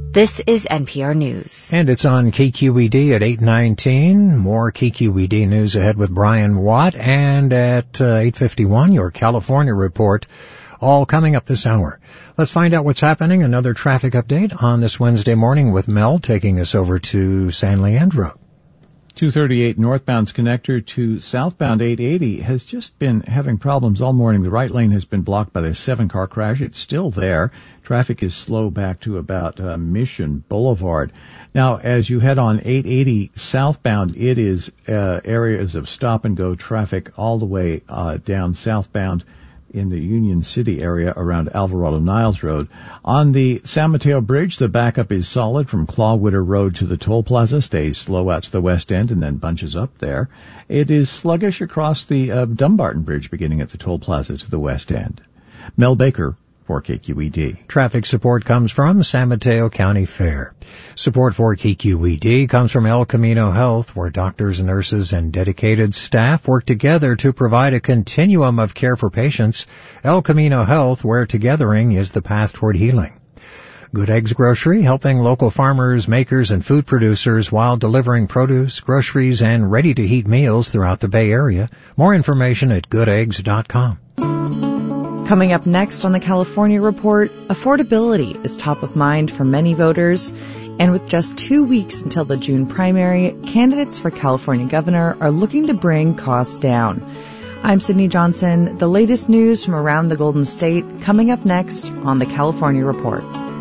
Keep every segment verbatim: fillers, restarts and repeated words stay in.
This is N P R News. And it's on K Q E D at eight nineteen. More K Q E D news ahead with Brian Watt. And at uh, eight fifty-one, your California report, all coming up this hour. Let's find out what's happening. Another traffic update on this Wednesday morning with Mel taking us over to San Leandro. two thirty-eight northbound's connector to southbound eight eighty has just been having problems all morning. The right lane has been blocked by the seven-car crash. It's still there. Traffic is slow back to about uh, Mission Boulevard. Now, as you head on eight eighty southbound, it is uh, areas of stop-and-go traffic all the way uh, down southbound in the Union City area around Alvarado Niles Road. On the San Mateo Bridge, the backup is solid from Clawwitter Road to the toll plaza, stays slow out to the west end and then bunches up there. It is sluggish across the uh, Dumbarton Bridge beginning at the toll plaza to the west end. Mel Baker for K Q E D. Traffic support comes from San Mateo County Fair. Support for K Q E D comes from El Camino Health, where doctors, nurses, and dedicated staff work together to provide a continuum of care for patients. El Camino Health, where togethering is the path toward healing. Good Eggs Grocery, helping local farmers, makers, and food producers while delivering produce, groceries, and ready-to-heat meals throughout the Bay Area. More information at good eggs dot com. Coming up next on the California Report, affordability is top of mind for many voters. And with just two weeks until the June primary, candidates for California governor are looking to bring costs down. I'm Sydney Johnson. The latest news from around the Golden State coming up next on the California Report.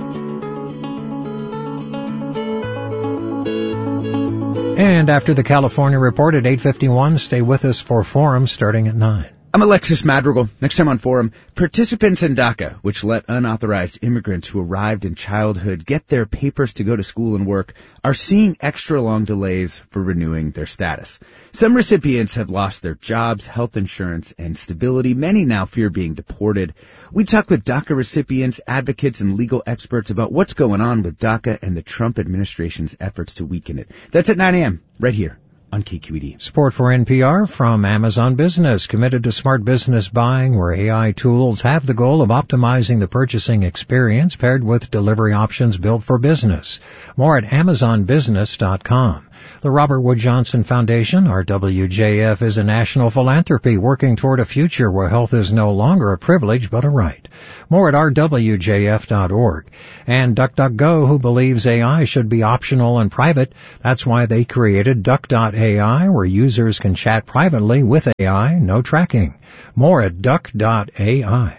And after the California Report at eight fifty-one, stay with us for Forum starting at nine. I'm Alexis Madrigal. Next time on Forum, participants in DACA, which let unauthorized immigrants who arrived in childhood get their papers to go to school and work, are seeing extra long delays for renewing their status. Some recipients have lost their jobs, health insurance, and stability. Many now fear being deported. We talk with DACA recipients, advocates, and legal experts about what's going on with DACA and the Trump administration's efforts to weaken it. That's at nine a.m. right here on K Q E D. Support for N P R from Amazon Business, committed to smart business buying where A I tools have the goal of optimizing the purchasing experience paired with delivery options built for business. More at amazon business dot com. The Robert Wood Johnson Foundation, R W J F, is a national philanthropy working toward a future where health is no longer a privilege but a right. More at r w j f dot org. And DuckDuckGo, who believes A I should be optional and private. That's why they created Duck dot A I, where users can chat privately with A I, no tracking. More at Duck dot A I.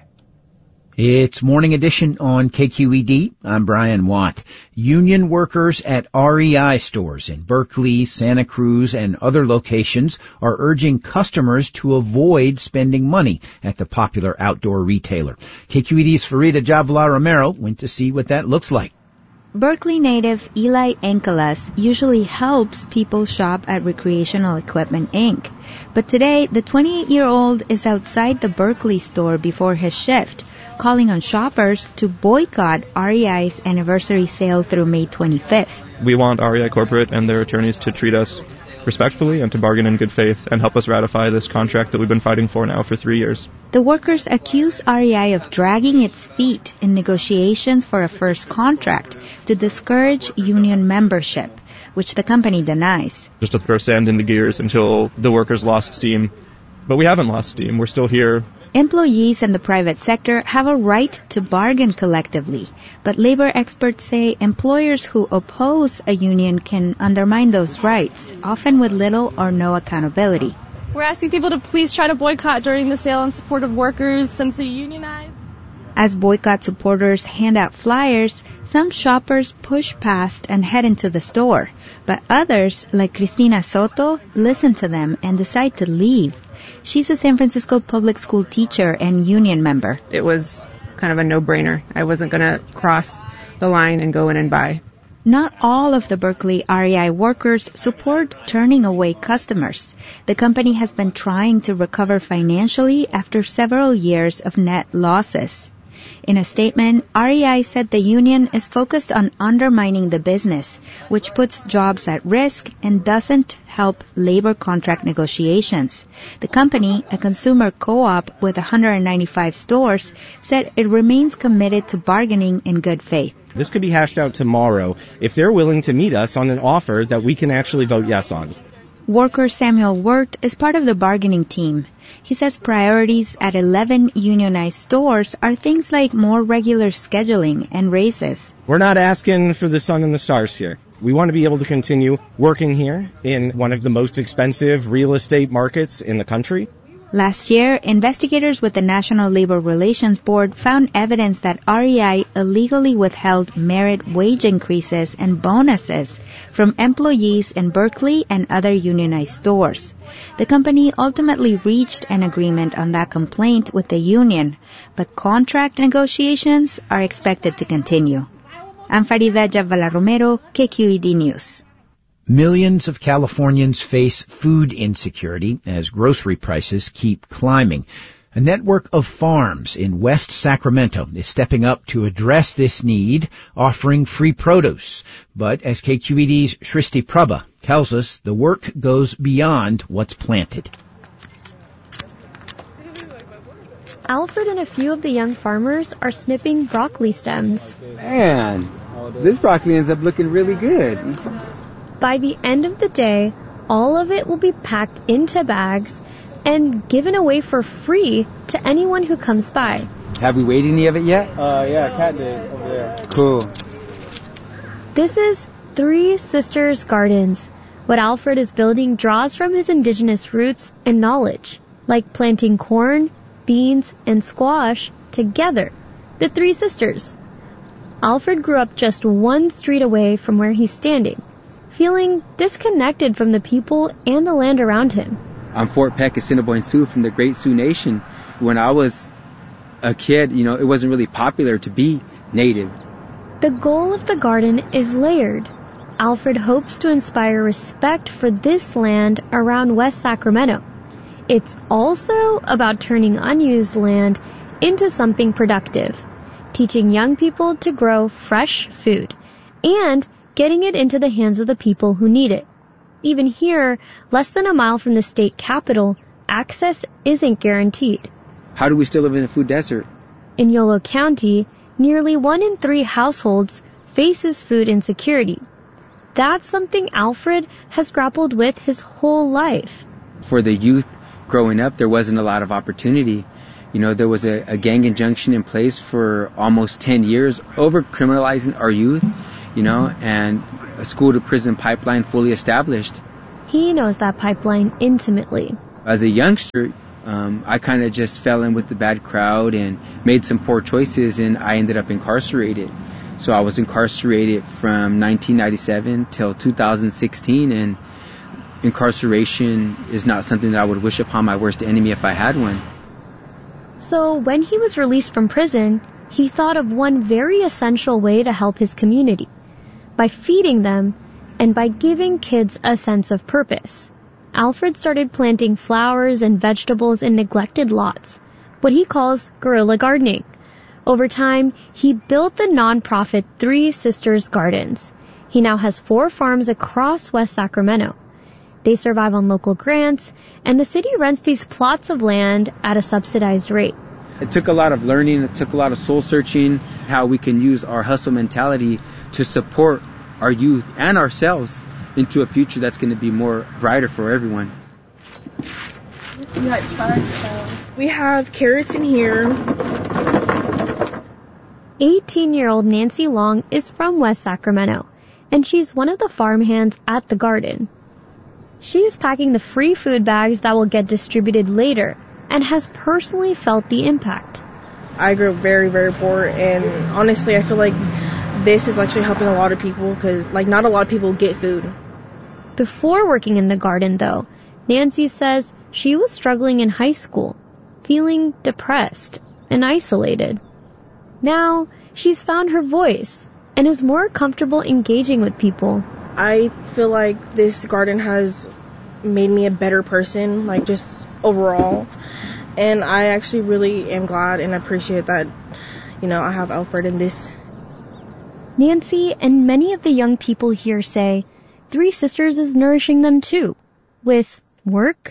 It's Morning Edition on K Q E D. I'm Brian Watt. Union workers at R E I stores in Berkeley, Santa Cruz, and other locations are urging customers to avoid spending money at the popular outdoor retailer. K Q E D's Farida Jabla Romero went to see what that looks like. Berkeley native Eli Enkelas usually helps people shop at Recreational Equipment, Incorporated. But today, the twenty-eight-year-old is outside the Berkeley store before his shift, calling on shoppers to boycott R E I's anniversary sale through May twenty-fifth. We want R E I Corporate and their attorneys to treat us respectfully and to bargain in good faith and help us ratify this contract that we've been fighting for now for three years. The workers accuse R E I of dragging its feet in negotiations for a first contract to discourage union membership, which the company denies. Just to throw sand in the gears until the workers lost steam. But we haven't lost steam. We're still here. Employees in the private sector have a right to bargain collectively, but labor experts say employers who oppose a union can undermine those rights, often with little or no accountability. We're asking people to please try to boycott during the sale in support of workers since they unionize. As boycott supporters hand out flyers, some shoppers push past and head into the store, but others, like Cristina Soto, listen to them and decide to leave. She's a San Francisco public school teacher and union member. It was kind of a no-brainer. I wasn't going to cross the line and go in and buy. Not all of the Berkeley R E I workers support turning away customers. The company has been trying to recover financially after several years of net losses. In a statement, R E I said the union is focused on undermining the business, which puts jobs at risk and doesn't help labor contract negotiations. The company, a consumer co-op with one hundred ninety-five stores, said it remains committed to bargaining in good faith. This could be hashed out tomorrow if they're willing to meet us on an offer that we can actually vote yes on. Worker Samuel Wirt is part of the bargaining team. He says priorities at eleven unionized stores are things like more regular scheduling and raises. We're not asking for the sun and the stars here. We want to be able to continue working here in one of the most expensive real estate markets in the country. Last year, investigators with the National Labor Relations Board found evidence that R E I illegally withheld merit wage increases and bonuses from employees in Berkeley and other unionized stores. The company ultimately reached an agreement on that complaint with the union, but contract negotiations are expected to continue. I'm Farida Jabvala Romero, K Q E D News. Millions of Californians face food insecurity as grocery prices keep climbing. A network of farms in West Sacramento is stepping up to address this need, offering free produce. But as K Q E D's Shrishti Prabha tells us, the work goes beyond what's planted. Alfred and a few of the young farmers are snipping broccoli stems. Man, this broccoli ends up looking really good. By the end of the day, all of it will be packed into bags and given away for free to anyone who comes by. Have we weighed any of it yet? Uh, yeah, Kat did over there. Cool. This is Three Sisters Gardens. What Alfred is building draws from his indigenous roots and knowledge, like planting corn, beans, and squash together, the three sisters. Alfred grew up just one street away from where he's standing, feeling disconnected from the people and the land around him. I'm Fort Peck, Assiniboine Sioux from the Great Sioux Nation. When I was a kid, you know, it wasn't really popular to be native. The goal of the garden is layered. Alfred hopes to inspire respect for this land around West Sacramento. It's also about turning unused land into something productive, teaching young people to grow fresh food, and getting it into the hands of the people who need it. Even here, less than a mile from the state capital, access isn't guaranteed. How do we still live in a food desert? In Yolo County, nearly one in three households faces food insecurity. That's something Alfred has grappled with his whole life. For the youth growing up, there wasn't a lot of opportunity. You know, there was a, a gang injunction in place for almost ten years over criminalizing our youth. You know, and a school-to-prison pipeline fully established. He knows that pipeline intimately. As a youngster, um, I kind of just fell in with the bad crowd and made some poor choices, and I ended up incarcerated. So I was incarcerated from nineteen ninety-seven till two thousand sixteen, and incarceration is not something that I would wish upon my worst enemy if I had one. So when he was released from prison, he thought of one very essential way to help his community, by feeding them and by giving kids a sense of purpose. Alfred started planting flowers and vegetables in neglected lots, what he calls guerrilla gardening. Over time, he built the nonprofit Three Sisters Gardens. He now has four farms across West Sacramento. They survive on local grants, and the city rents these plots of land at a subsidized rate. It took a lot of learning, it took a lot of soul searching, how we can use our hustle mentality to support our youth and ourselves into a future that's going to be more brighter for everyone. We have carrots in here. eighteen-year-old Nancy Long is from West Sacramento, and she's one of the farmhands at the garden. She's packing the free food bags that will get distributed later, and has personally felt the impact. I grew up very, very poor, and honestly, I feel like this is actually helping a lot of people because, like, not a lot of people get food. Before working in the garden, though, Nancy says she was struggling in high school, feeling depressed and isolated. Now, she's found her voice and is more comfortable engaging with people. I feel like this garden has made me a better person, like, just overall. And I actually really am glad and appreciate that, you know, I have Alfred in this. Nancy and many of the young people here say Three Sisters is nourishing them too, with work,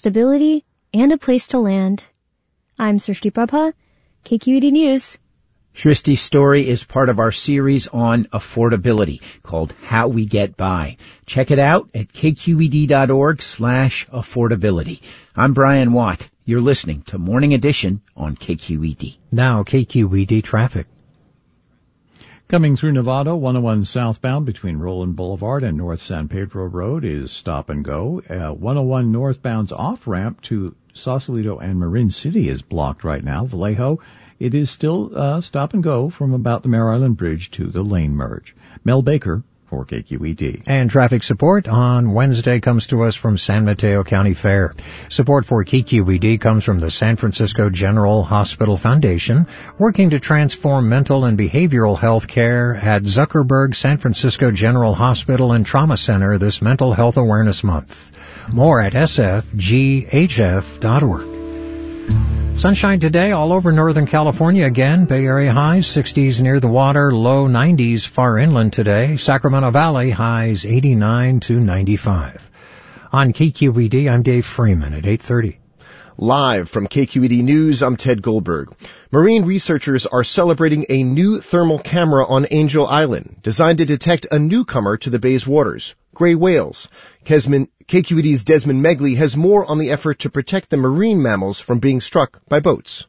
stability, and a place to land. I'm Srishti Prabha, K Q E D News. Shristi's story is part of our series on affordability called How We Get By. Check it out at kqed.org slash affordability. I'm Brian Watt. You're listening to Morning Edition on K Q E D. Now K Q E D traffic. Coming through Nevada, one oh one southbound between Roland Boulevard and North San Pedro Road is stop and go. Uh, one oh one northbound's off-ramp to Sausalito and Marin City is blocked right now. Vallejo, it is still uh, stop and go from about the Mare Island Bridge to the lane merge. Mel Baker for K Q E D. And traffic support on Wednesday comes to us from San Mateo County Fair. Support for K Q E D comes from the San Francisco General Hospital Foundation, working to transform mental and behavioral health care at Zuckerberg San Francisco General Hospital and Trauma Center this Mental Health Awareness Month. More at s f g h f dot org. Sunshine today all over Northern California again. Bay Area highs sixties near the water, low nineties far inland today. Sacramento Valley highs eighty-nine to ninety-five. On K Q E D, I'm Dave Freeman at eight thirty. Live from K Q E D News, I'm Ted Goldberg. Marine researchers are celebrating a new thermal camera on Angel Island, designed to detect a newcomer to the bay's waters, gray whales. Kesman, K Q E D's Desmond Megley has more on the effort to protect the marine mammals from being struck by boats.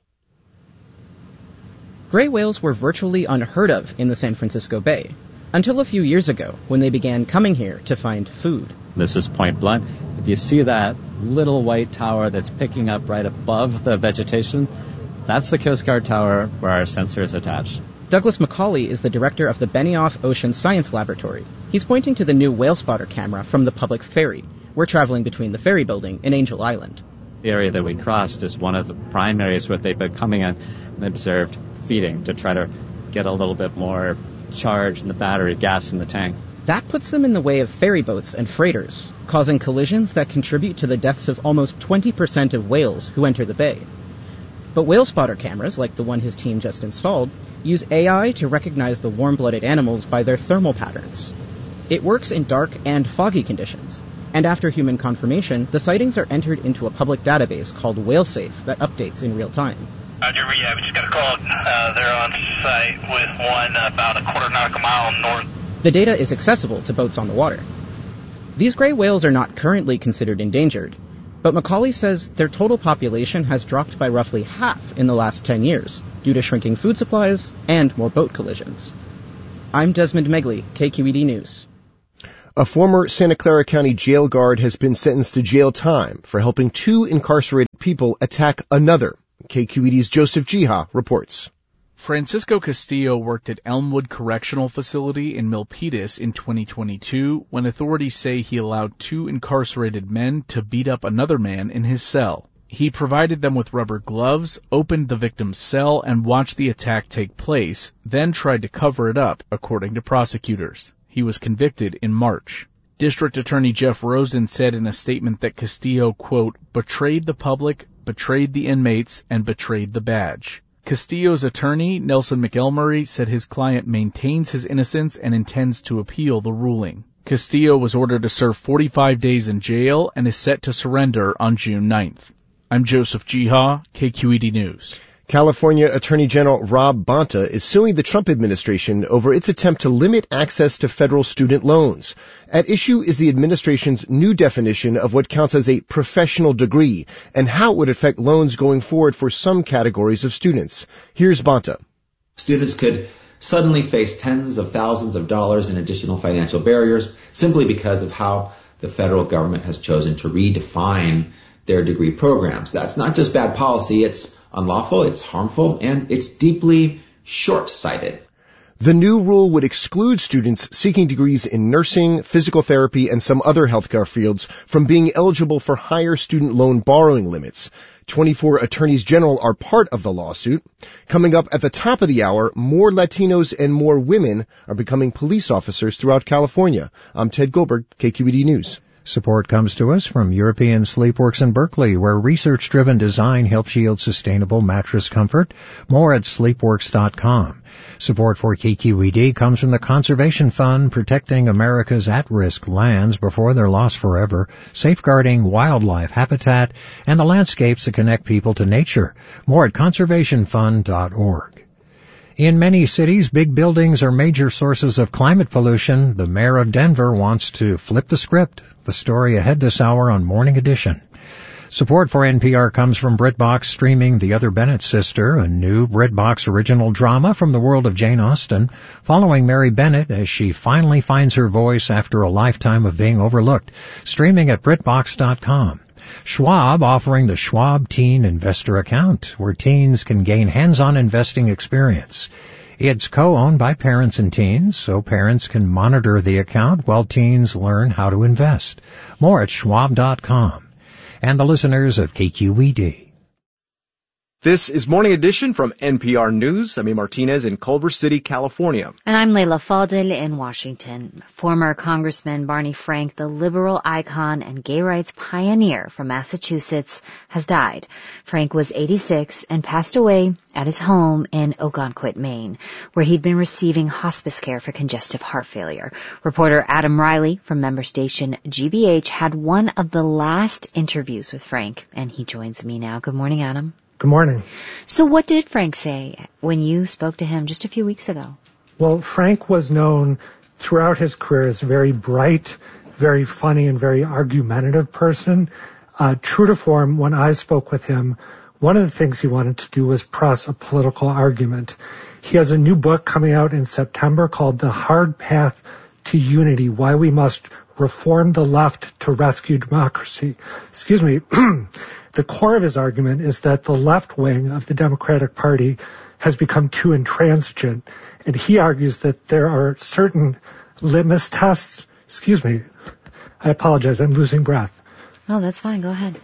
Gray whales were virtually unheard of in the San Francisco Bay, until a few years ago when they began coming here to find food. This is Point Blunt. If you see that little white tower that's picking up right above the vegetation, that's the Coast Guard tower where our sensor is attached. Douglas McCauley is the director of the Benioff Ocean Science Laboratory. He's pointing to the new whale spotter camera from the public ferry. We're traveling between the ferry building and Angel Island. The area that we crossed is one of the prime areas where they've been coming in and observed feeding to try to get a little bit more charge in the battery, gas in the tank. That puts them in the way of ferry boats and freighters, causing collisions that contribute to the deaths of almost twenty percent of whales who enter the bay. But whale spotter cameras, like the one his team just installed, use A I to recognize the warm-blooded animals by their thermal patterns. It works in dark and foggy conditions, and after human confirmation, the sightings are entered into a public database called WhaleSafe that updates in real time. Roger, yeah, we just got a call. Uh, they're on site with one about a quarter nautical mile north. The data is accessible to boats on the water. These gray whales are not currently considered endangered, but Macaulay says their total population has dropped by roughly half in the last ten years due to shrinking food supplies and more boat collisions. I'm Desmond Megley, K Q E D News. A former Santa Clara County jail guard has been sentenced to jail time for helping two incarcerated people attack another. K Q E D's Joseph Jiha reports. Francisco Castillo worked at Elmwood Correctional Facility in Milpitas in twenty twenty-two when authorities say he allowed two incarcerated men to beat up another man in his cell. He provided them with rubber gloves, opened the victim's cell, and watched the attack take place, then tried to cover it up, according to prosecutors. He was convicted in March. District Attorney Jeff Rosen said in a statement that Castillo, quote, betrayed the public, betrayed the inmates, and betrayed the badge. Castillo's attorney, Nelson McElmurray, said his client maintains his innocence and intends to appeal the ruling. Castillo was ordered to serve forty-five days in jail and is set to surrender on June ninth. I'm Joseph Jiha, K Q E D News. California Attorney General Rob Bonta is suing the Trump administration over its attempt to limit access to federal student loans. At issue is the administration's new definition of what counts as a professional degree and how it would affect loans going forward for some categories of students. Here's Bonta. Students could suddenly face tens of thousands of dollars in additional financial barriers simply because of how the federal government has chosen to redefine their degree programs. That's not just bad policy, it's unlawful, it's harmful, and it's deeply short-sighted. The new rule would exclude students seeking degrees in nursing, physical therapy, and some other healthcare fields from being eligible for higher student loan borrowing limits. twenty-four attorneys general are part of the lawsuit. Coming up at the top of the hour, more Latinos and more women are becoming police officers throughout California. I'm Ted Goldberg, K Q E D News. Support comes to us from European Sleepworks in Berkeley, where research-driven design helps yield sustainable mattress comfort. More at sleepworks dot com. Support for K Q E D comes from the Conservation Fund, protecting America's at-risk lands before they're lost forever, safeguarding wildlife habitat, and the landscapes that connect people to nature. More at conservation fund dot org. In many cities, big buildings are major sources of climate pollution. The mayor of Denver wants to flip the script. The story ahead this hour on Morning Edition. Support for N P R comes from BritBox streaming The Other Bennett Sister, a new BritBox original drama from the world of Jane Austen, following Mary Bennett as she finally finds her voice after a lifetime of being overlooked. Streaming at BritBox dot com. Schwab offering the Schwab Teen Investor Account, where teens can gain hands-on investing experience. It's co-owned by parents and teens, so parents can monitor the account while teens learn how to invest. More at Schwab dot com. And the listeners of K Q E D. This is Morning Edition from N P R News. I'm A. Martinez in Culver City, California. And I'm Leila Fadel in Washington. Former Congressman Barney Frank, the liberal icon and gay rights pioneer from Massachusetts, has died. Frank was eighty-six and passed away at his home in Ogunquit, Maine, where he'd been receiving hospice care for congestive heart failure. Reporter Adam Riley from member station G B H had one of the last interviews with Frank, and he joins me now. Good morning, Adam. Good morning. So what did Frank say when you spoke to him just a few weeks ago? Well, Frank was known throughout his career as a very bright, very funny, and very argumentative person. Uh, true to form, when I spoke with him, one of the things he wanted to do was press a political argument. He has a new book coming out in September called The Hard Path to Unity, Why We Must Reform the Left to Rescue Democracy. Excuse me. The core of his argument is that the left wing of the Democratic Party has become too intransigent, and he argues that there are certain litmus tests. Excuse me. I apologize. I'm losing breath. Oh, that's fine. Go ahead.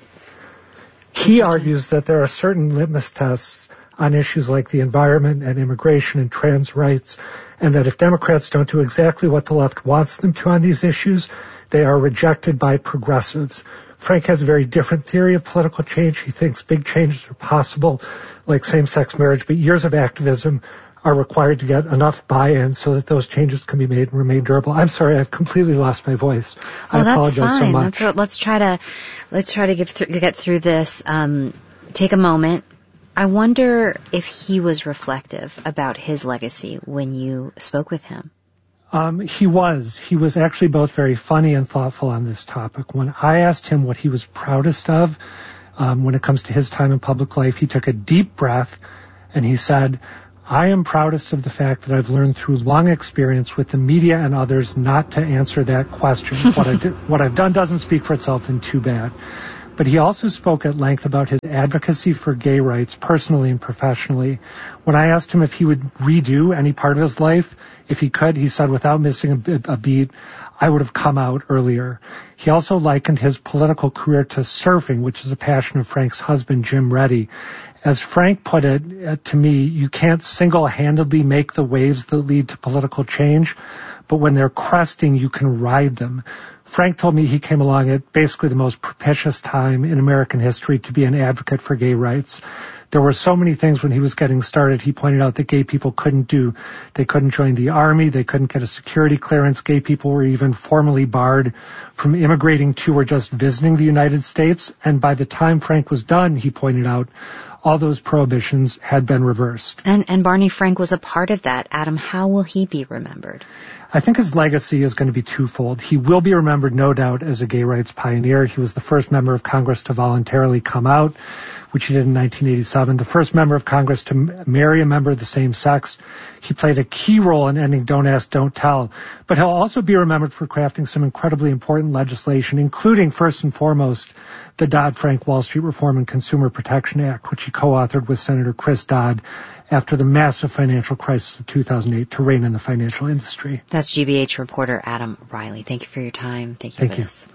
He argues that there are certain litmus tests on issues like the environment and immigration and trans rights, and that if Democrats don't do exactly what the left wants them to on these issues, they are rejected by progressives. Frank has a very different theory of political change. He thinks big changes are possible, like same-sex marriage, but years of activism are required to get enough buy-in so that those changes can be made and remain durable. I'm sorry, I've completely lost my voice. I oh, apologize that's fine. so much. That's what, let's try to let's try to get through, get through this. Um, take a moment. I wonder if he was reflective about his legacy when you spoke with him. Um, he was. He was actually both very funny and thoughtful on this topic. When I asked him what he was proudest of um, when it comes to his time in public life, he took a deep breath and he said, I am proudest of the fact that I've learned through long experience with the media and others not to answer that question. What, I did, what I've done doesn't speak for itself, and too bad. But he also spoke at length about his advocacy for gay rights personally and professionally. When I asked him if he would redo any part of his life, if he could, he said without missing a, a beat, I would have come out earlier. He also likened his political career to surfing, which is a passion of Frank's husband, Jim Reddy. As Frank put it uh, to me, you can't single-handedly make the waves that lead to political change, but when they're cresting, you can ride them. Frank told me he came along at basically the most propitious time in American history to be an advocate for gay rights. There were so many things when he was getting started. He pointed out that gay people couldn't do. They couldn't join the army. They couldn't get a security clearance. Gay people were even formally barred from immigrating to or just visiting the United States. And by the time Frank was done, he pointed out, all those prohibitions had been reversed. And, and Barney Frank was a part of that. Adam, how will he be remembered? I think his legacy is going to be twofold. He will be remembered, no doubt, as a gay rights pioneer. He was the first member of Congress to voluntarily come out, which he did in nineteen eighty-seven, the first member of Congress to marry a member of the same sex. He played a key role in ending Don't Ask, Don't Tell. But he'll also be remembered for crafting some incredibly important legislation, including, first and foremost, the Dodd-Frank Wall Street Reform and Consumer Protection Act, which he co-authored with Senator Chris Dodd after the massive financial crisis of two thousand eight to rein in the financial industry. That's G B H reporter Adam Riley. Thank you for your time. Thank you Thank for you. this.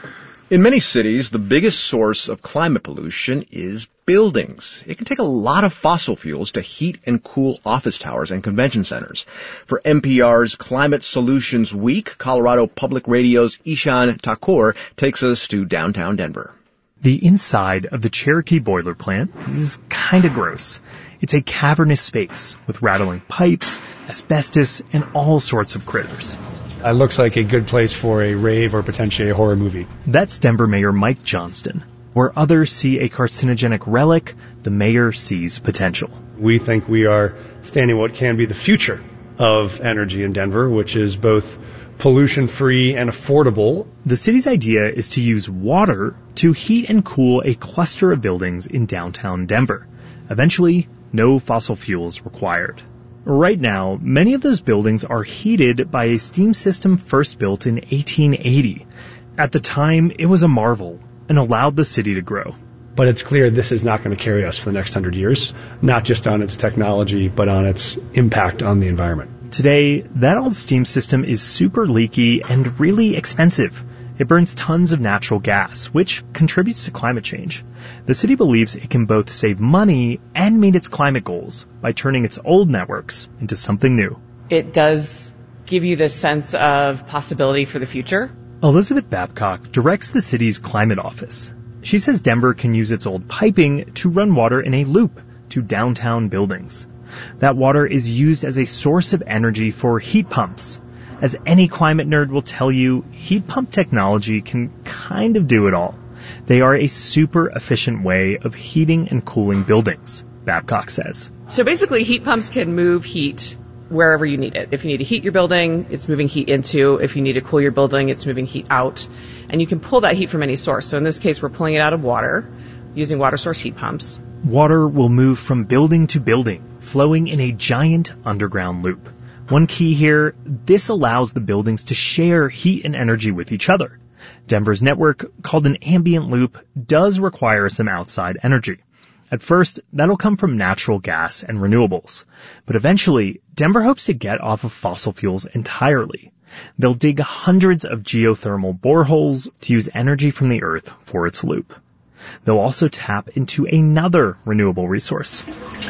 In many cities, the biggest source of climate pollution is buildings. It can take a lot of fossil fuels to heat and cool office towers and convention centers. For N P R's Climate Solutions Week, Colorado Public Radio's Ishan Thakur takes us to downtown Denver. The inside of the Cherokee boiler plant is kind of gross. It's a cavernous space with rattling pipes, asbestos, and all sorts of critters. It looks like a good place for a rave or potentially a horror movie. That's Denver Mayor Mike Johnston. Where others see a carcinogenic relic, the mayor sees potential. We think we are standing what can be the future of energy in Denver, which is both pollution-free and affordable. The city's idea is to use water to heat and cool a cluster of buildings in downtown Denver. Eventually, no fossil fuels required. Right now, many of those buildings are heated by a steam system first built in eighteen eighty. At the time, it was a marvel and allowed the city to grow. But it's clear this is not going to carry us for the next hundred years, not just on its technology, but on its impact on the environment. Today, that old steam system is super leaky and really expensive. It burns tons of natural gas, which contributes to climate change. The city believes it can both save money and meet its climate goals by turning its old networks into something new. It does give you this sense of possibility for the future. Elizabeth Babcock directs the city's climate office. She says Denver can use its old piping to run water in a loop to downtown buildings. That water is used as a source of energy for heat pumps. As any climate nerd will tell you, heat pump technology can kind of do it all. They are a super efficient way of heating and cooling buildings, Babcock says. So basically, heat pumps can move heat wherever you need it. If you need to heat your building, it's moving heat into. If you need to cool your building, it's moving heat out. And you can pull that heat from any source. So in this case, we're pulling it out of water using water source heat pumps. Water will move from building to building, flowing in a giant underground loop. One key here, this allows the buildings to share heat and energy with each other. Denver's network, called an ambient loop, does require some outside energy. At first, that'll come from natural gas and renewables. But eventually, Denver hopes to get off of fossil fuels entirely. They'll dig hundreds of geothermal boreholes to use energy from the earth for its loop. They'll also tap into another renewable resource.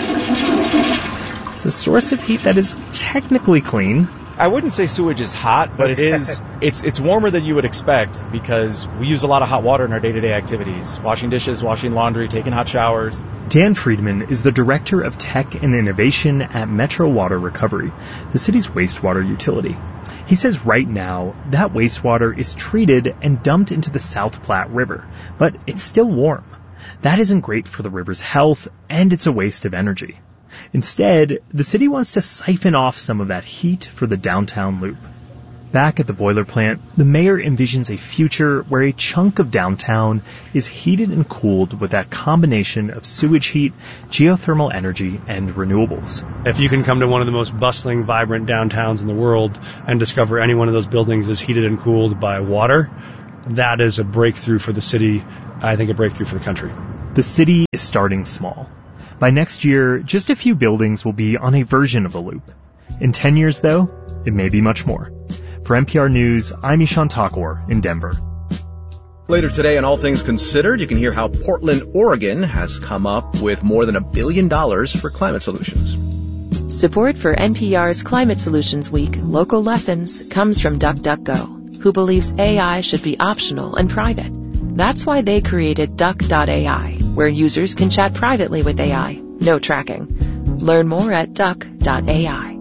It's a source of heat that is technically clean. I wouldn't say sewage is hot, but it is, it's, it's warmer than you would expect because we use a lot of hot water in our day-to-day activities. Washing dishes, washing laundry, taking hot showers. Dan Friedman is the Director of Tech and Innovation at Metro Water Recovery, the city's wastewater utility. He says right now, that wastewater is treated and dumped into the South Platte River, but it's still warm. That isn't great for the river's health, and it's a waste of energy. Instead, the city wants to siphon off some of that heat for the downtown loop. Back at the boiler plant, the mayor envisions a future where a chunk of downtown is heated and cooled with that combination of sewage heat, geothermal energy, and renewables. If you can come to one of the most bustling, vibrant downtowns in the world and discover any one of those buildings is heated and cooled by water, that is a breakthrough for the city, I think a breakthrough for the country. The city is starting small. By next year, just a few buildings will be on a version of the loop. In ten years, though, it may be much more. For N P R News, I'm Ishan Thakur in Denver. Later today on All Things Considered, you can hear how Portland, Oregon has come up with more than a billion dollars for climate solutions. Support for N P R's Climate Solutions Week Local Lessons comes from DuckDuckGo, who believes A I should be optional and private. That's why they created Duck dot A I, where users can chat privately with A I. No tracking. Learn more at Duck dot A I.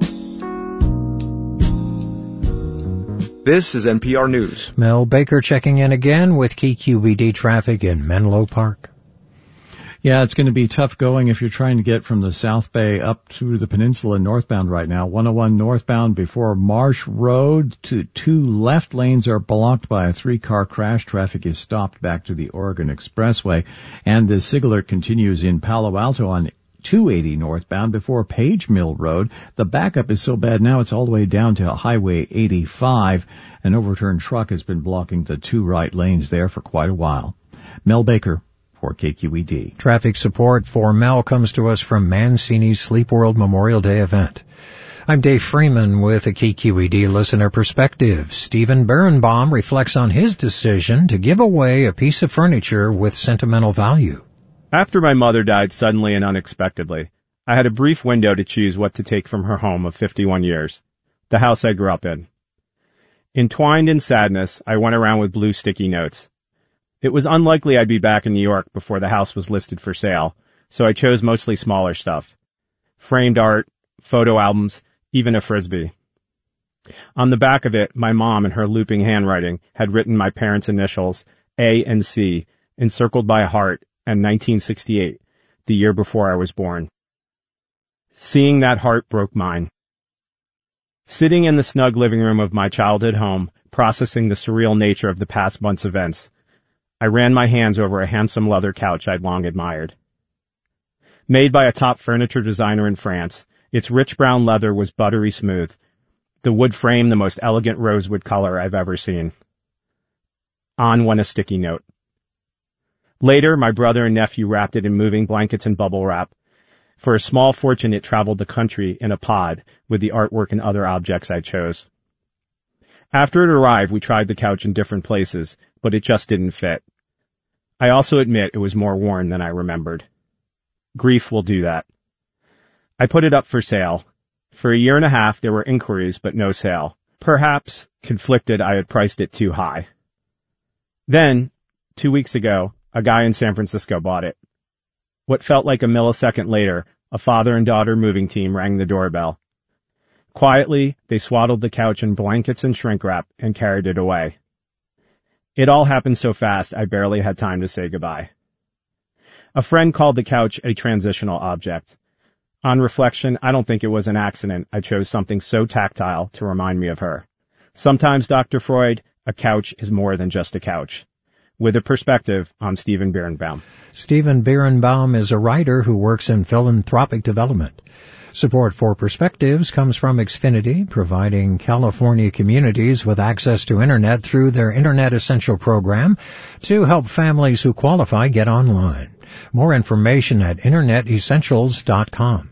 This is N P R News. Mel Baker checking in again with K Q E D traffic in Menlo Park. Yeah, it's going to be tough going if you're trying to get from the South Bay up to the peninsula northbound right now. one oh one northbound before Marsh Road to two left lanes are blocked by a three-car crash. Traffic is stopped back to the Oregon Expressway. And the SIG alert continues in Palo Alto on two eighty northbound before Page Mill Road. The backup is so bad now it's all the way down to Highway eighty-five. An overturned truck has been blocking the two right lanes there for quite a while. Mel Baker for K Q E D. Traffic support for Mel comes to us from Mancini's Sleep World Memorial Day event. I'm Dave Freeman with a K Q E D listener perspective. Stephen Berenbaum reflects on his decision to give away a piece of furniture with sentimental value. After my mother died suddenly and unexpectedly, I had a brief window to choose what to take from her home of fifty-one years, the house I grew up in. Entwined in sadness, I went around with blue sticky notes. It was unlikely I'd be back in New York before the house was listed for sale, so I chose mostly smaller stuff. Framed art, photo albums, even a Frisbee. On the back of it, my mom in her looping handwriting had written my parents' initials, A and C, encircled by a heart, and nineteen sixty-eight, the year before I was born. Seeing that heart broke mine. Sitting in the snug living room of my childhood home, processing the surreal nature of the past month's events, I ran my hands over a handsome leather couch I'd long admired. Made by a top furniture designer in France, its rich brown leather was buttery smooth, the wood frame the most elegant rosewood color I've ever seen. On went a sticky note. Later, my brother and nephew wrapped it in moving blankets and bubble wrap. For a small fortune, it traveled the country in a pod with the artwork and other objects I chose. After it arrived, we tried the couch in different places, but it just didn't fit. I also admit it was more worn than I remembered. Grief will do that. I put it up for sale. For a year and a half, there were inquiries, but no sale. Perhaps, conflicted, I had priced it too high. Then, two weeks ago, a guy in San Francisco bought it. What felt like a millisecond later, a father and daughter moving team rang the doorbell. Quietly, they swaddled the couch in blankets and shrink wrap and carried it away. It all happened so fast, I barely had time to say goodbye. A friend called the couch a transitional object. On reflection, I don't think it was an accident I chose something so tactile to remind me of her. Sometimes, Doctor Freud, a couch is more than just a couch. With a perspective, I'm Stephen Birnbaum. Stephen Birnbaum is a writer who works in philanthropic development. Support for Perspectives comes from Xfinity, providing California communities with access to Internet through their Internet Essential program to help families who qualify get online. More information at internet essentials dot com.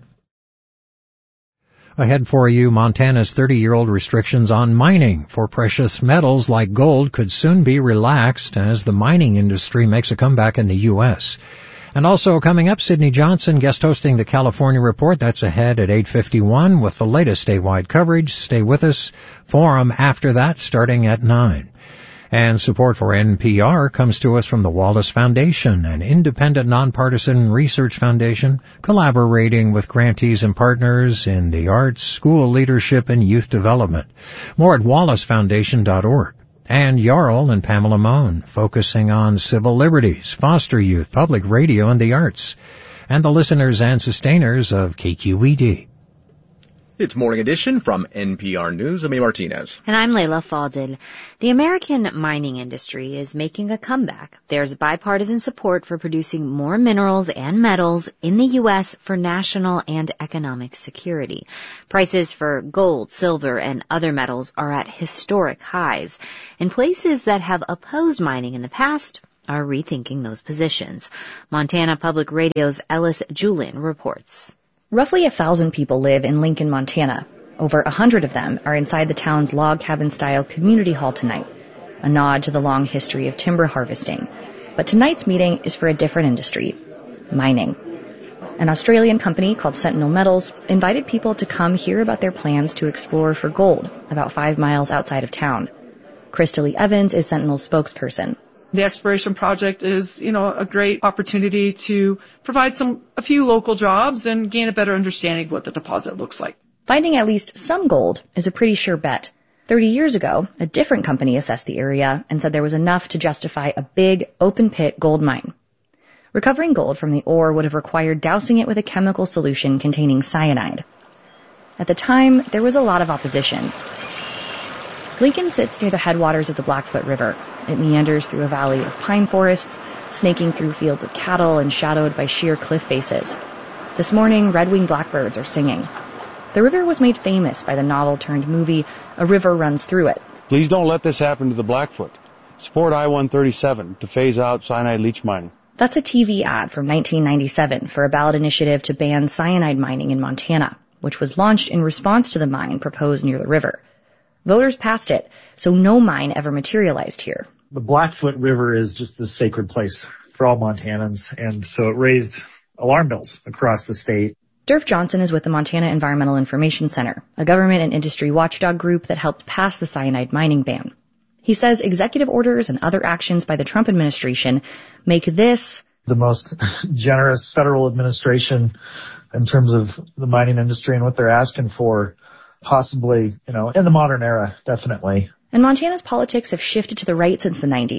Ahead for you, Montana's thirty-year-old restrictions on mining for precious metals like gold could soon be relaxed as the mining industry makes a comeback in the U S And also coming up, Sydney Johnson guest hosting the California Report. That's ahead at eight fifty-one with the latest statewide coverage. Stay with us. Forum after that starting at nine. And support for N P R comes to us from the Wallace Foundation, an independent nonpartisan research foundation collaborating with grantees and partners in the arts, school leadership, and youth development. More at wallace foundation dot org. And Jarl and Pamela Mohn, focusing on civil liberties, foster youth, public radio, and the arts. And the listeners and sustainers of K Q E D. It's Morning Edition from N P R News. I'm Amy Martinez. And I'm Layla Fadil. The American mining industry is making a comeback. There's bipartisan support for producing more minerals and metals in the U S for national and economic security. Prices for gold, silver, and other metals are at historic highs. And places that have opposed mining in the past are rethinking those positions. Montana Public Radio's Ellis Julin reports. Roughly a thousand people live in Lincoln, Montana. Over a hundred of them are inside the town's log cabin-style community hall tonight, a nod to the long history of timber harvesting. But tonight's meeting is for a different industry, mining. An Australian company called Sentinel Metals invited people to come hear about their plans to explore for gold about five miles outside of town. Krista Lee Evans is Sentinel's spokesperson. The exploration project is, you know, a great opportunity to provide some, a few local jobs and gain a better understanding of what the deposit looks like. Finding at least some gold is a pretty sure bet. Thirty years ago, a different company assessed the area and said there was enough to justify a big open-pit gold mine. Recovering gold from the ore would have required dousing it with a chemical solution containing cyanide. At the time, there was a lot of opposition. Lincoln sits near the headwaters of the Blackfoot River. It meanders through a valley of pine forests, snaking through fields of cattle and shadowed by sheer cliff faces. This morning, red-winged blackbirds are singing. The river was made famous by the novel-turned-movie A River Runs Through It. Please don't let this happen to the Blackfoot. Support I one thirty-seven to phase out cyanide leach mining. That's a T V ad from nineteen ninety-seven for a ballot initiative to ban cyanide mining in Montana, which was launched in response to the mine proposed near the river. Voters passed it, so no mine ever materialized here. The Blackfoot River is just a sacred place for all Montanans, and so it raised alarm bells across the state. Durf Johnson is with the Montana Environmental Information Center, a government and industry watchdog group that helped pass the cyanide mining ban. He says executive orders and other actions by the Trump administration make this the most generous federal administration in terms of the mining industry and what they're asking for, possibly, you know, in the modern era, definitely. And Montana's politics have shifted to the right since the nineties.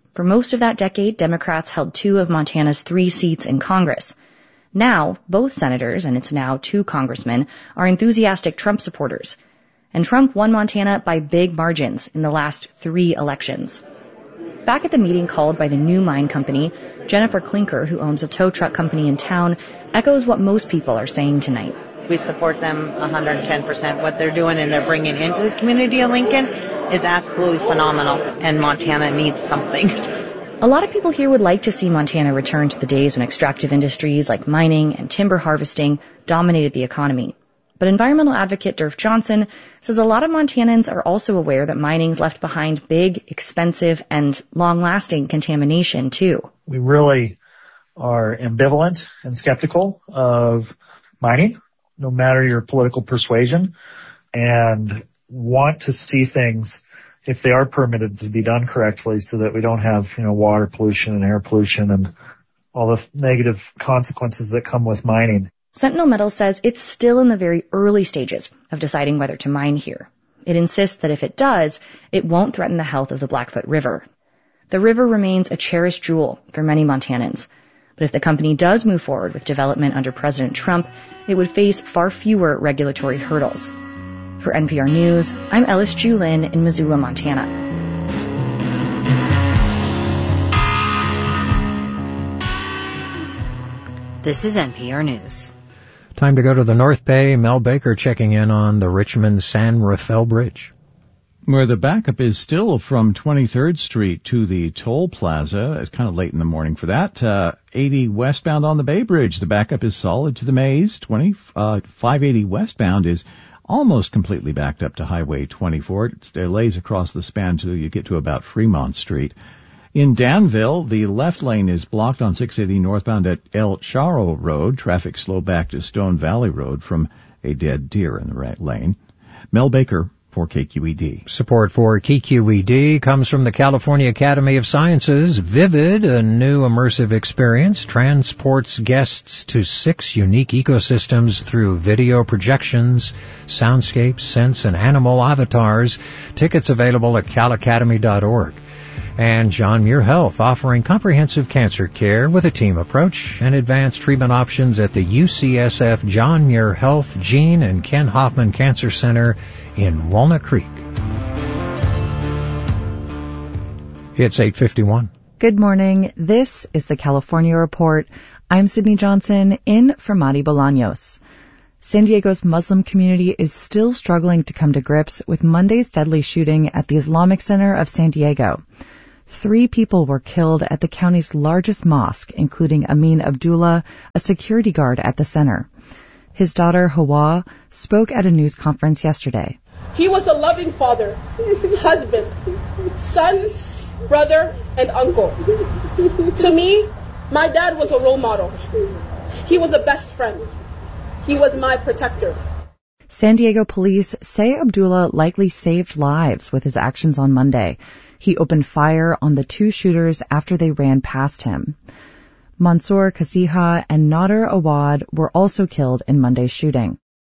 For most of that decade, Democrats held two of Montana's three seats in Congress. Now, both senators, and it's now two congressmen, are enthusiastic Trump supporters. And Trump won Montana by big margins in the last three elections. Back at the meeting called by the new mine company, Jennifer Klinker, who owns a tow truck company in town, echoes what most people are saying tonight. We support them one hundred ten percent. What they're doing and they're bringing into the community of Lincoln is absolutely phenomenal, and Montana needs something. A lot of people here would like to see Montana return to the days when extractive industries like mining and timber harvesting dominated the economy. But environmental advocate Durf Johnson says a lot of Montanans are also aware that mining's left behind big, expensive, and long-lasting contamination, too. We really are ambivalent and skeptical of mining, no matter your political persuasion, and want to see things, if they are permitted, to be done correctly so that we don't have, you know, water pollution and air pollution and all the negative consequences that come with mining. Sentinel Metals says it's still in the very early stages of deciding whether to mine here. It insists that if it does, it won't threaten the health of the Blackfoot River. The river remains a cherished jewel for many Montanans. But if the company does move forward with development under President Trump, it would face far fewer regulatory hurdles. For N P R News, I'm Ellis Julin in Missoula, Montana. This is N P R News. Time to go to the North Bay. Mel Baker checking in on the Richmond-San Rafael Bridge, where the backup is still from twenty-third Street to the toll plaza. It's kind of late in the morning for that. Uh, eighty westbound on the Bay Bridge, the backup is solid to the maze. twenty, uh, five eighty westbound is almost completely backed up to Highway twenty-four. It delays across the span till you get to about Fremont Street. In Danville, the left lane is blocked on six eighty northbound at El Charro Road. Traffic slow back to Stone Valley Road from a dead deer in the right lane. Mel Baker for K Q E D. Support for K Q E D comes from the California Academy of Sciences. Vivid, a new immersive experience, transports guests to six unique ecosystems through video projections, soundscapes, scents, and animal avatars. Tickets available at cal academy dot org. And John Muir Health, offering comprehensive cancer care with a team approach and advanced treatment options at the U C S F John Muir Health Gene and Ken Hoffman Cancer Center in Walnut Creek. It's eight fifty-one. Good morning. This is the California Report. I'm Sydney Johnson, in for Madi Bolaños. San Diego's Muslim community is still struggling to come to grips with Monday's deadly shooting at the Islamic Center of San Diego. Three people were killed at the county's largest mosque, including Amin Abdullah, a security guard at the center. His daughter, Hawa, spoke at a news conference yesterday. He was a loving father, husband, son, brother, and uncle. To me, my dad was a role model. He was a best friend. He was my protector. San Diego police say Abdullah likely saved lives with his actions on Monday. He opened fire on the two shooters after they ran past him. Mansour Kasiha and Nader Awad were also killed in Monday's shooting.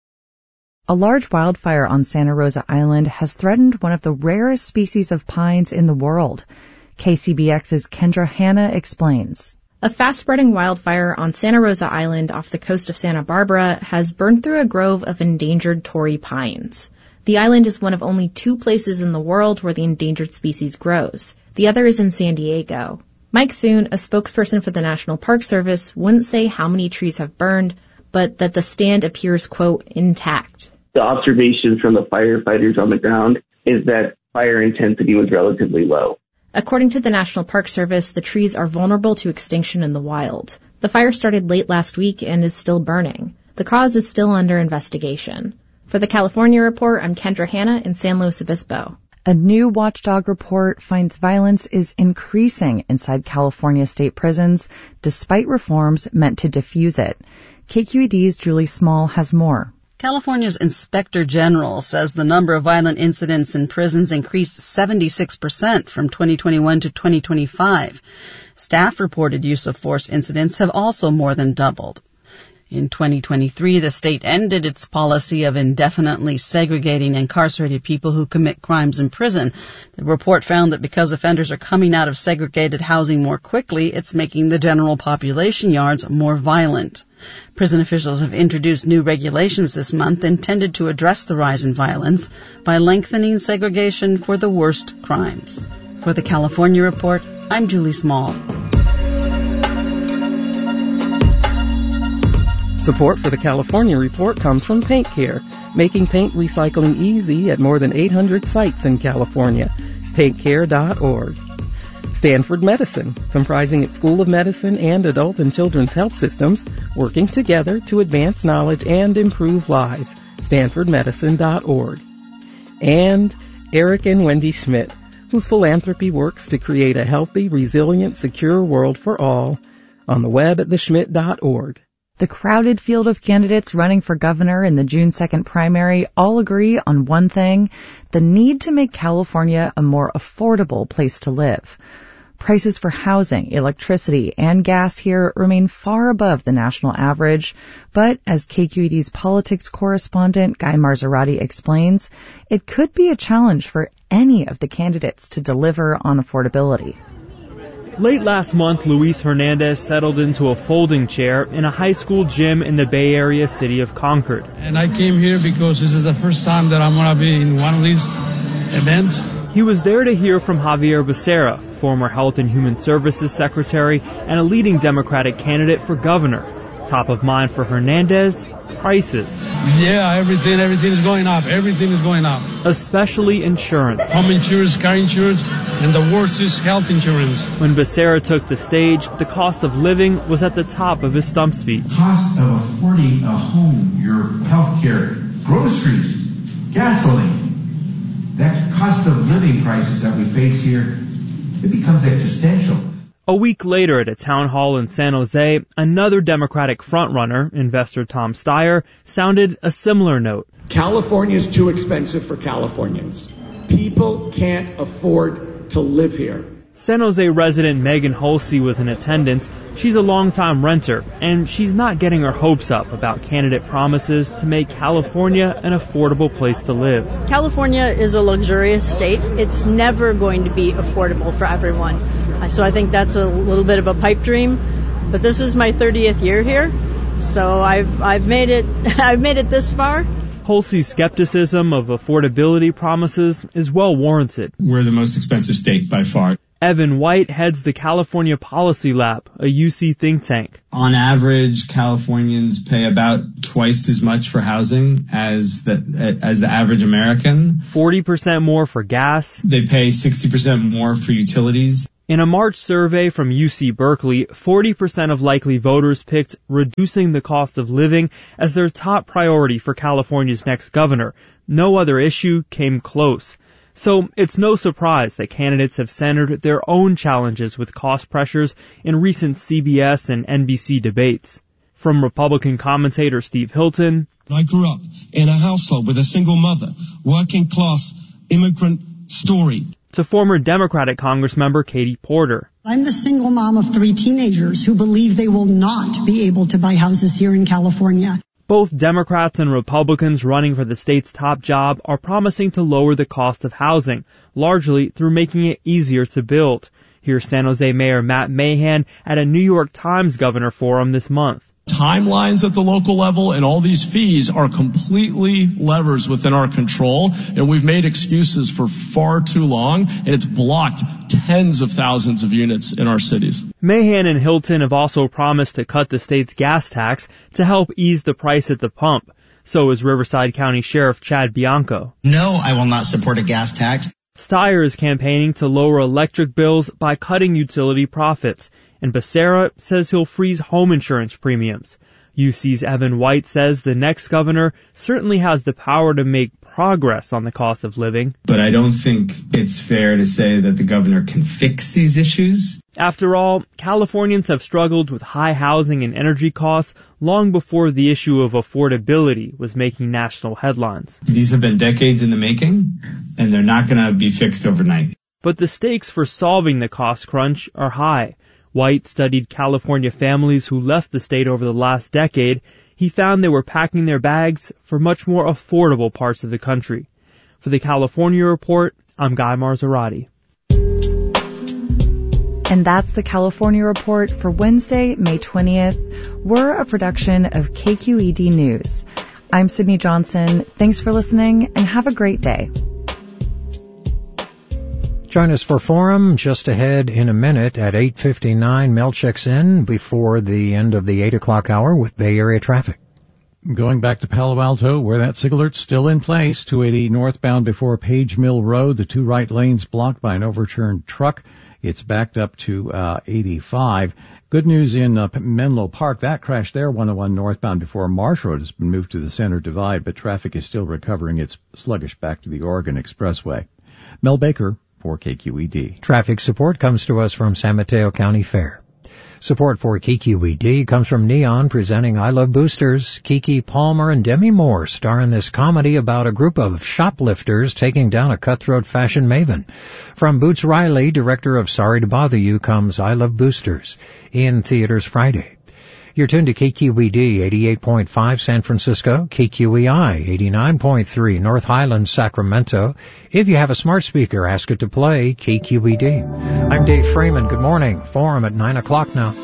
A large wildfire on Santa Rosa Island has threatened one of the rarest species of pines in the world. K C B X's Kendra Hanna explains. A fast-spreading wildfire on Santa Rosa Island off the coast of Santa Barbara has burned through a grove of endangered Torrey pines. The island is one of only two places in the world where the endangered species grows. The other is in San Diego. Mike Thune, a spokesperson for the National Park Service, wouldn't say how many trees have burned, but that the stand appears, quote, intact. The observation from the firefighters on the ground is that fire intensity was relatively low. According to the National Park Service, the trees are vulnerable to extinction in the wild. The fire started late last week and is still burning. The cause is still under investigation. For the California Report, I'm Kendra Hanna in San Luis Obispo. A new watchdog report finds violence is increasing inside California state prisons, despite reforms meant to diffuse it. K Q E D's Julie Small has more. California's Inspector General says the number of violent incidents in prisons increased seventy-six percent from twenty twenty-one to twenty twenty-five. Staff reported use of force incidents have also more than doubled. In twenty twenty-three, the state ended its policy of indefinitely segregating incarcerated people who commit crimes in prison. The report found that because offenders are coming out of segregated housing more quickly, it's making the general population yards more violent. Prison officials have introduced new regulations this month intended to address the rise in violence by lengthening segregation for the worst crimes. For the California Report, I'm Julie Small. Support for the California Report comes from Paint Care, making paint recycling easy at more than eight hundred sites in California. paint care dot org. Stanford Medicine, comprising its School of Medicine and Adult and Children's Health Systems, working together to advance knowledge and improve lives. stanford medicine dot org. And Eric and Wendy Schmidt, whose philanthropy works to create a healthy, resilient, secure world for all, on the web at the schmidt dot org. The crowded field of candidates running for governor in the June second primary all agree on one thing: the need to make California a more affordable place to live. Prices for housing, electricity, and gas here remain far above the national average, but as K Q E D's politics correspondent Guy Marzorati explains, it could be a challenge for any of the candidates to deliver on affordability. Late last month, Luis Hernandez settled into a folding chair in a high school gym in the Bay Area city of Concord. And I came here because this is the first time that I'm going to be in one of these events. He was there to hear from Javier Becerra, former Health and Human Services Secretary and a leading Democratic candidate for governor. Top of mind for Hernandez, prices. Yeah, everything, everything is going up. Everything is going up. Especially insurance. Home insurance, car insurance, and the worst is health insurance. When Becerra took the stage, the cost of living was at the top of his stump speech. Cost of affording a home, your health care, groceries, gasoline. That cost of living crisis that we face here, it becomes existential. A week later at a town hall in San Jose, another Democratic frontrunner, investor Tom Steyer, sounded a similar note. California is too expensive for Californians. People can't afford to live here. San Jose resident Megan Holsey was in attendance. She's a longtime renter, and she's not getting her hopes up about candidate promises to make California an affordable place to live. California is a luxurious state. It's never going to be affordable for everyone. So I think that's a little bit of a pipe dream. But this is my thirtieth year here, so I've I've made it I've made it this far. Holsey's skepticism of affordability promises is well warranted. We're the most expensive state by far. Evan White heads the California Policy Lab, a U C think tank. On average, Californians pay about twice as much for housing as the as the average American. forty percent more for gas. They pay sixty percent more for utilities. In a March survey from U C Berkeley, forty percent of likely voters picked reducing the cost of living as their top priority for California's next governor. No other issue came close. So it's no surprise that candidates have centered their own challenges with cost pressures in recent C B S and N B C debates. From Republican commentator Steve Hilton, I grew up in a household with a single mother, working class, immigrant story. To former Democratic Congressmember Katie Porter. I'm the single mom of three teenagers who believe they will not be able to buy houses here in California. Both Democrats and Republicans running for the state's top job are promising to lower the cost of housing, largely through making it easier to build. Here's San Jose Mayor Matt Mahan at a New York Times Governor Forum this month. Timelines at the local level and all these fees are completely levers within our control, and we've made excuses for far too long, and it's blocked tens of thousands of units in our cities. Mahan and Hilton have also promised to cut the state's gas tax to help ease the price at the pump. So is Riverside County Sheriff Chad Bianco. No, I will not support a gas tax. Steyer is campaigning to lower electric bills by cutting utility profits. And Becerra says he'll freeze home insurance premiums. U C's Evan White says the next governor certainly has the power to make progress on the cost of living. But I don't think it's fair to say that the governor can fix these issues. After all, Californians have struggled with high housing and energy costs long before the issue of affordability was making national headlines. These have been decades in the making, and they're not going to be fixed overnight. But the stakes for solving the cost crunch are high. White studied California families who left the state over the last decade. he found they were packing their bags for much more affordable parts of the country. For the California Report, I'm Guy Marzorati. And that's the California Report for Wednesday, May twentieth. We're a production of K Q E D News. I'm Sydney Johnson. Thanks for listening and have a great day. Join us for Forum just ahead in a minute at eight fifty-nine. Mel checks in before the end of the eight o'clock hour with Bay Area traffic. Going back to Palo Alto, where that SIG alert's still in place. two eighty northbound before Page Mill Road. The two right lanes blocked by an overturned truck. It's backed up to uh, eighty-five. Good news in uh, Menlo Park. That crash there, one oh one northbound before Marsh Road, has been moved to the center divide, but traffic is still recovering. It's sluggish back to the Oregon Expressway. Mel Baker for K Q E D. Traffic support comes to us from San Mateo County Fair. Support for K Q E D comes from Neon, presenting I Love Boosters. Kiki Palmer and Demi Moore star in this comedy about a group of shoplifters taking down a cutthroat fashion maven. From Boots Riley, director of Sorry to Bother You, comes I Love Boosters, in theaters Friday. You're tuned to K Q E D eighty-eight point five San Francisco, K Q E I eighty-nine point three North Highlands, Sacramento. If you have a smart speaker, ask it to play K Q E D. I'm Dave Freeman. Good morning. Forum at nine o'clock now.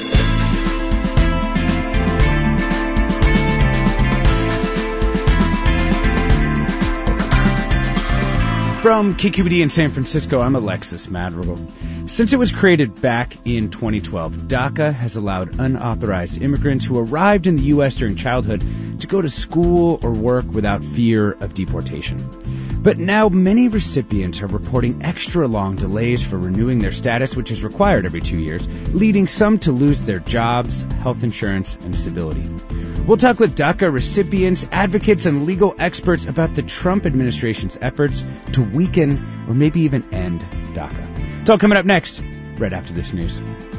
From K Q E D in San Francisco, I'm Alexis Madrigal. Since it was created back in twenty twelve, DACA has allowed unauthorized immigrants who arrived in the U S during childhood to go to school or work without fear of deportation. But now many recipients are reporting extra long delays for renewing their status, which is required every two years, leading some to lose their jobs, health insurance, and stability. We'll talk with DACA recipients, advocates, and legal experts about the Trump administration's efforts to weaken or maybe even end DACA. It's all coming up next, right after this news.